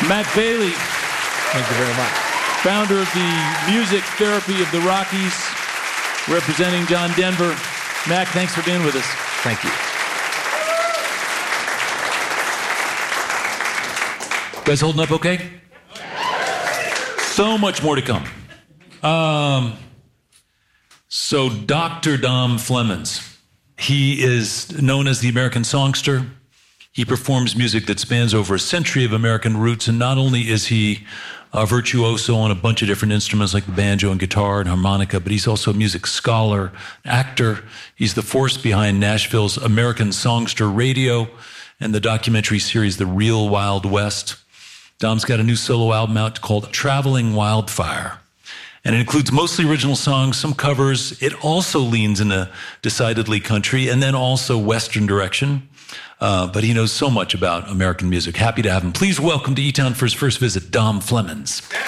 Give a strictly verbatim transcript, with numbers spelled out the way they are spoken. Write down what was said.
Mac Bailey. Thank you very much. Founder of the Music Therapy of the Rockies, representing John Denver. Mac, thanks for being with us. Thank you. You guys holding up okay? So much more to come. Um, so Doctor Dom Flemons, he is known as the American songster. He performs music that spans over a century of American roots, and not only is he a virtuoso on a bunch of different instruments like the banjo and guitar and harmonica, but he's also a music scholar, actor. He's the force behind Nashville's American Songster Radio and the documentary series The Real Wild West. Dom's got a new solo album out called Traveling Wildfire, and it includes mostly original songs, some covers. It also leans in a decidedly country and then also Western direction. Uh, but he knows so much about American music. Happy to have him. Please welcome to E-Town for his first visit, Dom Flemons.